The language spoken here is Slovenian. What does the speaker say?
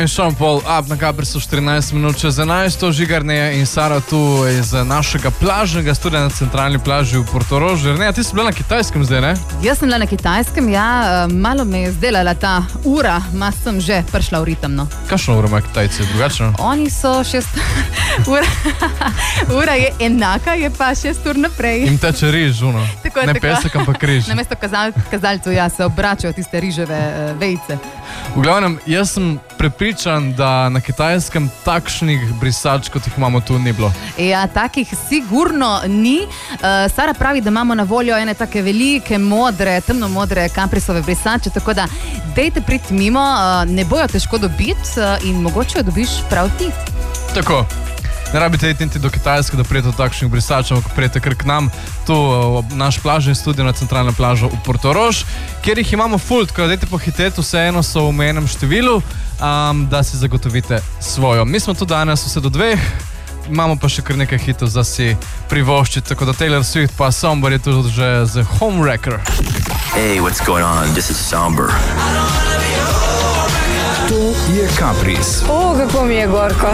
Sean Paul, up na Caprisu 14 minut čez 11, Žigar Neja in Sara tu iz našega plažnega studia na centralni plaži v Portorožu. Neja, ti si bila na Kitajskem zdaj, ne? Jaz sem bila na Kitajskem, ja, malo me je zdelala ta ura, sem že prišla v ritem, no. Kakšno uro ima Kitajci, drugačno? Oni so 6 ura je enaka, je pa 6 ur naprej. Im teče riž, ono. Tako, ne tako. pesek, ampak riž. Namesto kazalcev, ja, se obračajo tiste riževe vejice. V glavnem, jaz sem prepričan, da na Kitajskem takšnih brisač, kot jih imamo tu, ni bilo. Ja, takih sigurno ni. Sara pravi, da imamo na voljo ene take velike, modre, temno modre Caprisove brisače, tako da dejte priti mimo, ne bojo težko dobiti in mogoče jo dobiš prav ti. Tako. Ne rabite iti do Kitajske, da prijete v takšnih brisačah, ampak prijete kar k nam, tu v naš plažni studio na centralnem plažu v Portorož, kjer jih imamo ful, tako da dajte pohiteti, vseeno so v omejenem številu, da si zagotovite svojo. Mi smo tu danes vse do 2, imamo pa še kar nekaj hitov za si privoščiti, tako da Taylor Swift pa Somber je tu že z Homewrecker. Hey, what's going on? This is Somber. To je Capris. O, kako mi je gorko.